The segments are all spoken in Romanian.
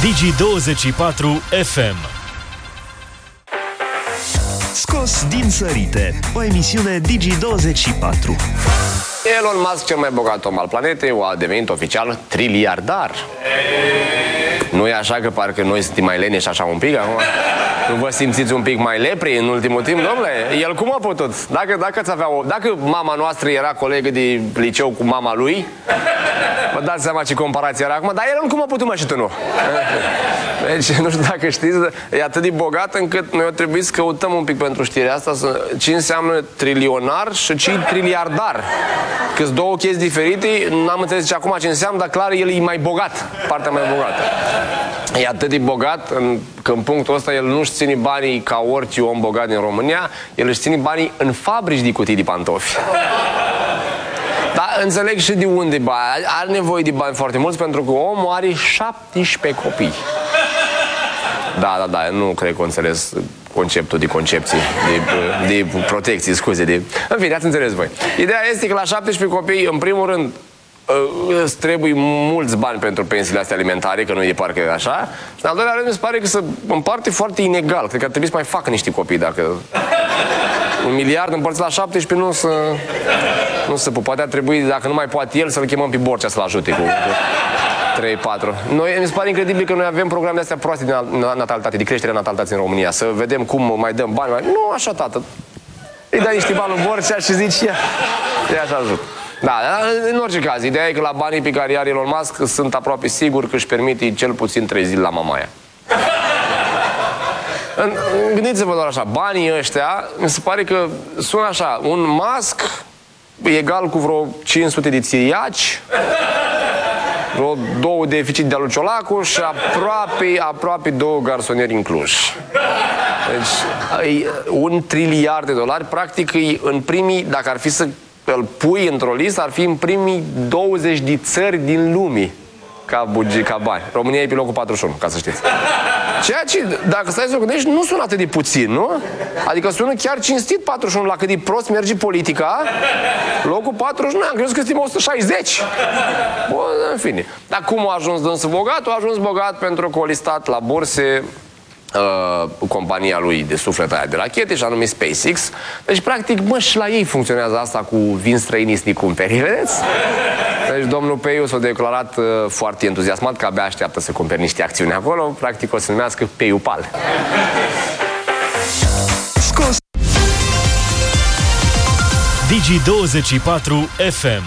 Digi24 FM. Scos din sărite, o emisiune Digi24. Elon Musk, cel mai bogat om al planetei, a devenit oficial triliardar. Nu e așa că parcă noi suntem mai leneși așa un pic acum? Nu vă simțiți un pic mai lepri în ultimul timp, domnule? El cum a putut? Dacă mama noastră era colegă de liceu cu mama lui, vă dați seama ce comparație era acum, dar el cum a putut, mă, și tu nu? Deci, nu știu dacă știți, e atât de bogat încât noi o trebuie să căutăm un pic pentru știrea asta ce înseamnă trilionar și ce triliardar. Că-s două chestii diferite, n-am înțeles și acum ce înseamnă, dar clar el e mai bogat, partea mai bogată. E atât de bogat că în punctul ăsta el nu-și ține banii ca orice om bogat din România, el își ține banii în fabrici de cutii de pantofi. Dar înțeleg și de unde bani. Are nevoie de bani foarte mulți pentru că omul are 17 copii. Da, nu cred că o înțeles conceptul de concepție, de protecție, scuze. În fine, ați înțeles voi. Ideea este că la 17 copii, în primul rând, îți trebuie mulți bani pentru pensiile astea alimentare, că nu e de parcă așa. Și în al doilea rând, mi se pare că se împarte foarte inegal. Cred că ar trebui să mai facă niște copii, dacă... 1 miliard împărțit la 17 nu se poate. Ar trebui, dacă nu mai poate el, să-l chemăm pe Borcea să-l ajute cu 3-4. Mi se pare incredibil că noi avem programe astea proaste de natalitate, de creștere natalitatea în România. Să vedem cum mai dăm bani. Nu așa, tată. Îi dai niște bani lui Borcea și zici, ia așa ajută. Da, în orice caz, ideea e că la banii pe care are Elon Musk sunt aproape sigur că își permite cel puțin 3 zile la mamaia. Gândiți-vă doar așa, banii ăștia, mi se pare că sună așa, un Musk egal cu vreo 500 de țiriaci, vreo 2 deficit de-a lui Ciolacu și aproape 2 garsonieri în Cluj. Deci, $1 triliard, practic, în primii, dacă ar fi să îl pui într-o listă, ar fi în primii 20 de țări din lume ca bani. România e pe locul 41, ca să știți. Ceea ce, dacă stai să o gândești, nu sună atât de puțin, nu? Adică sună chiar cinstit 41, la cât de prost merge politica. Locul 41, am crezut că suntem 160. Bun, în fine. Dar cum a ajuns dânsul bogat? A ajuns bogat pentru că a listat la burse compania lui de suflet aia de rachete, și anume SpaceX. Deci, practic, și la ei funcționează asta cu vin străinii să ne cumperi, vedeți? Deci, domnul Peiu s-a declarat foarte entuziasmat că abia așteaptă să cumperi niște acțiuni acolo. Practic, o să se numească Peiupal. Scos Digi24 FM.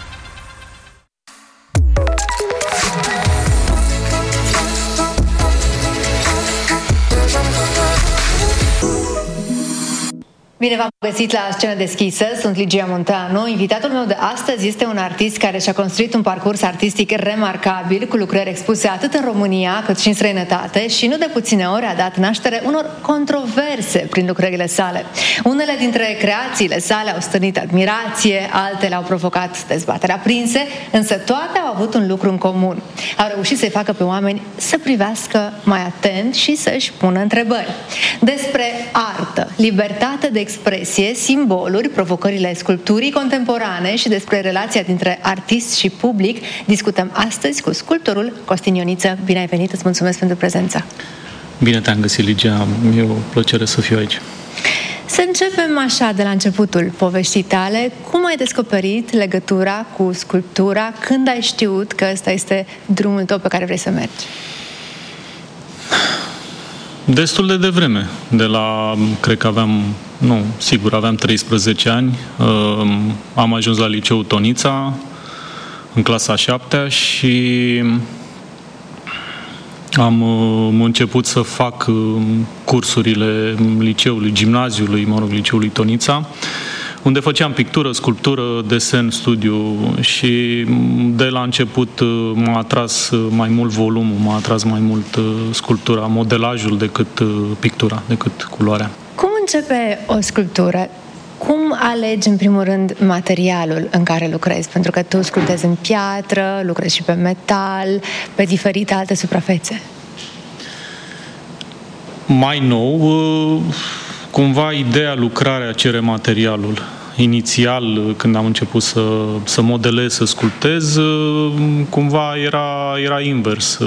Bine v-am găsit la Scenă Deschisă, sunt Ligia Munteanu. Invitatul meu de astăzi este un artist care și-a construit un parcurs artistic remarcabil, cu lucrări expuse atât în România cât și în străinătate, și nu de puține ori a dat naștere unor controverse prin lucrările sale. Unele dintre creațiile sale au stârnit admirație, altele au provocat dezbateri aprinse, însă toate au avut un lucru în comun. Au reușit să-i facă pe oameni să privească mai atent și să-și pună întrebări. Despre artă, libertate de expresie, simboluri, provocările sculpturii contemporane și despre relația dintre artist și public discutăm astăzi cu sculptorul Costin Ioniță. Bine ai venit, îți mulțumesc pentru prezența. Bine te-am găsit, Ligia. E o plăcere să fiu aici. Să începem așa de la începutul poveștii tale. Cum ai descoperit legătura cu sculptura? Când ai știut că ăsta este drumul tău pe care vrei să mergi? Destul de devreme. Cred că aveam 13 ani. Am ajuns la liceul Tonița, în clasa a 7-a, și am început să fac cursurile liceului, gimnaziului, liceului Tonița, unde făceam pictură, sculptură, desen, studiu, și de la început m-a atras mai mult volumul, m-a atras mai mult sculptura, modelajul decât pictura, decât culoarea. Cum începe o sculptură? Cum alegi, în primul rând, materialul în care lucrezi? Pentru că tu sculptezi în piatră, lucrezi și pe metal, pe diferite alte suprafețe. Mai nou, cumva ideea, lucrarea cere materialul. inițial, când am început să modelez, să sculptez, cumva era invers.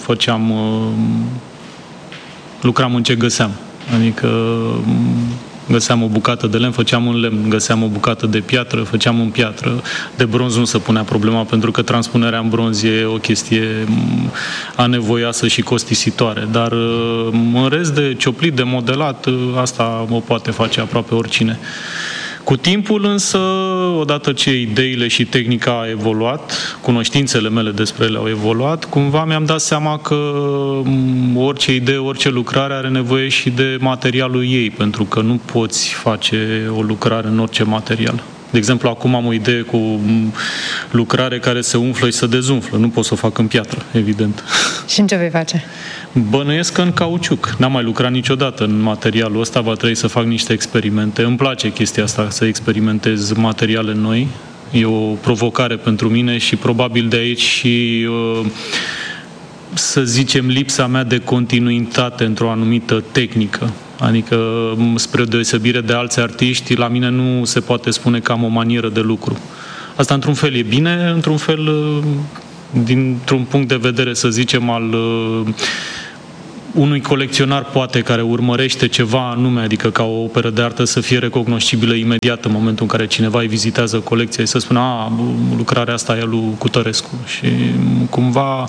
Lucram în ce găseam. Adică găseam o bucată de lemn, făceam în lemn, găseam o bucată de piatră, făceam în piatră. De bronz nu se punea problema, pentru că transpunerea în bronz e o chestie anevoioasă și costisitoare. Dar în rest de cioplit, de modelat, asta o poate face aproape oricine. Cu timpul însă, odată ce ideile și tehnica a evoluat, cunoștințele mele despre ele au evoluat, cumva mi-am dat seama că orice idee, orice lucrare are nevoie și de materialul ei, pentru că nu poți face o lucrare în orice material. De exemplu, acum am o idee cu lucrare care se umflă și se dezumflă. Nu pot să o fac în piatră, evident. Și în ce vei face? Bănuiesc că în cauciuc. N-am mai lucrat niciodată în materialul ăsta, va trebui să fac niște experimente. Îmi place chestia asta, să experimentez materiale noi. E o provocare pentru mine și probabil de aici și, să zicem, lipsa mea de continuitate într-o anumită tehnică. Adică, spre deosebire de alți artiști, la mine nu se poate spune că am o manieră de lucru. Asta, într-un fel, e bine, într-un fel, dintr-un punct de vedere, să zicem, al unui colecționar, poate, care urmărește ceva anume, adică ca o operă de artă să fie recognoscibilă imediat în momentul în care cineva îi vizitează colecția și să spună, lucrarea asta e lui Cutărescu. Și cumva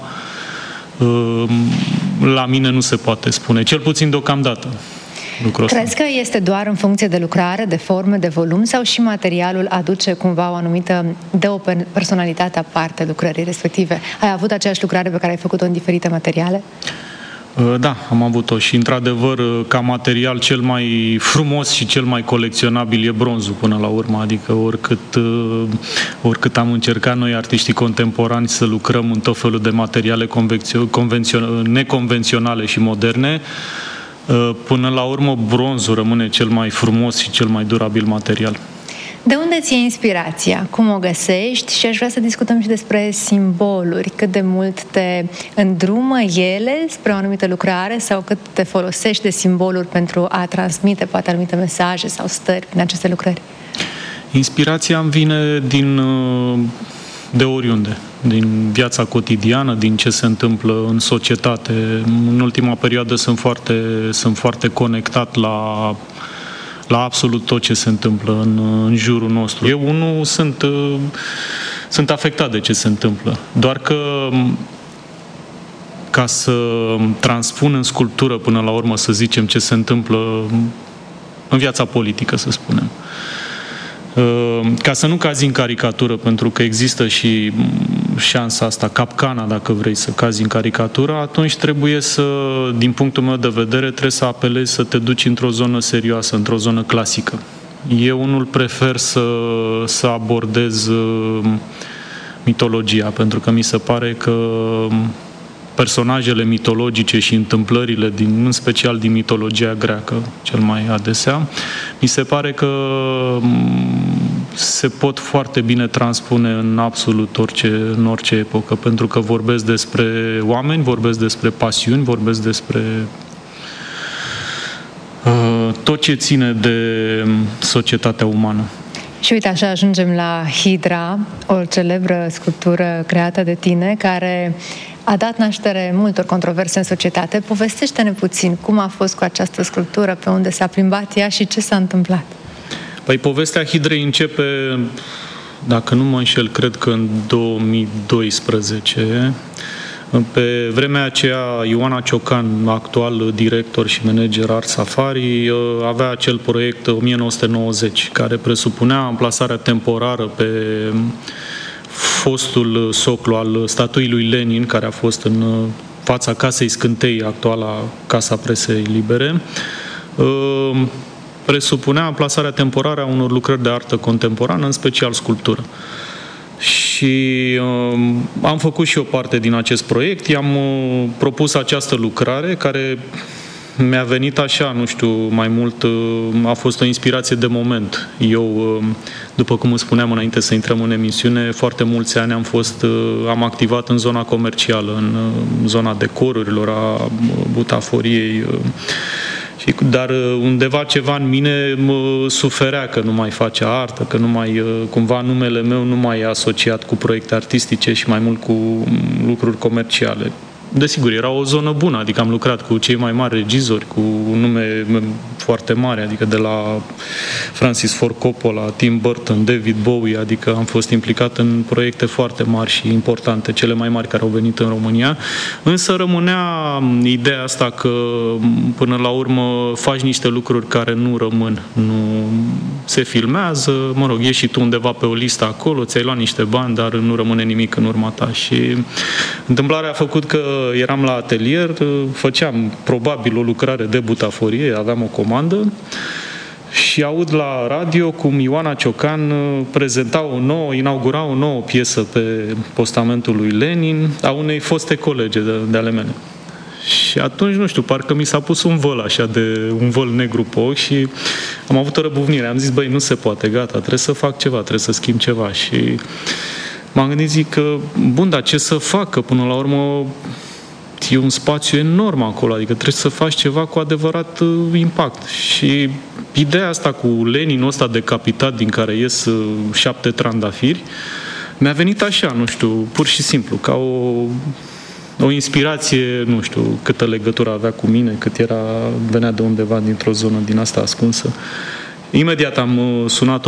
la mine nu se poate spune, cel puțin deocamdată. Crezi că este doar în funcție de lucrare, de forme, de volum, sau și materialul aduce cumva o anumită, dă o personalitate aparte lucrării respective? Ai avut aceeași lucrare pe care ai făcut-o în diferite materiale? Da, am avut-o și, într-adevăr, ca material cel mai frumos și cel mai colecționabil e bronzul până la urmă, adică oricât am încercat noi, artiștii contemporani, să lucrăm în tot felul de materiale neconvenționale și moderne, până la urmă bronzul rămâne cel mai frumos și cel mai durabil material. De unde ți-e inspirația? Cum o găsești? Și aș vrea să discutăm și despre simboluri. Cât de mult te îndrumă ele spre o anumită lucrare sau cât te folosești de simboluri pentru a transmite poate anumite mesaje sau stări în aceste lucrări? Inspirația îmi vine de oriunde, din viața cotidiană, din ce se întâmplă în societate. În ultima perioadă sunt foarte conectat la absolut tot ce se întâmplă în jurul nostru. Eu, unul, sunt afectat de ce se întâmplă. Doar că ca să transpun în sculptură până la urmă, să zicem, ce se întâmplă în viața politică, să spunem. Ca să nu cazi în caricatură, pentru că există și șansa asta, capcana, dacă vrei să cazi în caricatură, atunci trebuie din punctul meu de vedere, trebuie să apelezi să te duci într-o zonă serioasă, într-o zonă clasică. Eu unul prefer să abordez mitologia, pentru că mi se pare că personajele mitologice și întâmplările, în special din mitologia greacă, cel mai adesea, mi se pare că se pot foarte bine transpune în absolut în orice epocă, pentru că vorbesc despre oameni, vorbesc despre pasiuni, vorbesc despre tot ce ține de societatea umană. Și uite, așa ajungem la Hidra, o celebră sculptură creată de tine, care a dat naștere multor controverse în societate. Povestește-ne puțin cum a fost cu această sculptură, pe unde s-a plimbat ea și ce s-a întâmplat. Păi, povestea Hidrei începe, dacă nu mă înșel, cred că în 2012. Pe vremea aceea, Ioana Ciocan, actual director și manager Art Safari, avea acel proiect 1990, care presupunea amplasarea temporară pe fostul soclu al statuii lui Lenin, care a fost în fața Casei Scântei, actuala Casa Presei Libere. Presupunea amplasarea temporară a unor lucrări de artă contemporană, în special sculptură. Și am făcut și o parte din acest proiect, i-am propus această lucrare, care mi-a venit așa, nu știu, mai mult, a fost o inspirație de moment. Eu, după cum îți spuneam înainte să intrăm în emisiune, foarte mulți ani am activat în zona comercială, în zona decorurilor, a butaforiei. Dar undeva ceva în mine mă suferea că nu mai face artă, că nu mai, cumva numele meu nu mai e asociat cu proiecte artistice și mai mult cu lucruri comerciale. Desigur, era o zonă bună, adică am lucrat cu cei mai mari regizori, cu nume foarte mari, adică de la Francis Ford Coppola, Tim Burton, David Bowie, adică am fost implicat în proiecte foarte mari și importante, cele mai mari care au venit în România, însă rămânea ideea asta că până la urmă faci niște lucruri care nu rămân, nu se filmează, mă rog, ieși și tu undeva pe o listă acolo, ți-ai luat niște bani, dar nu rămâne nimic în urma ta și întâmplarea a făcut că eram la atelier, făceam probabil o lucrare de butaforie, aveam o comandă și aud la radio cum Ioana Ciocan inaugura o nouă piesă pe postamentul lui Lenin a unei foste colege de ale mele. Și atunci, nu știu, parcă mi s-a pus un văl negru pe ochi și am avut o răbufnire. Am zis, băi, nu se poate, gata, trebuie să fac ceva, trebuie să schimb ceva și m-am gândit, zic că, bun, dar ce să fac? Că până la urmă e un spațiu enorm acolo, adică trebuie să faci ceva cu adevărat impact. Și ideea asta cu Leninul ăsta decapitat din care ies 7 trandafiri mi-a venit așa, nu știu, pur și simplu, ca o inspirație, nu știu câtă legătură avea cu mine, venea de undeva dintr-o zonă din asta ascunsă. Imediat am sunat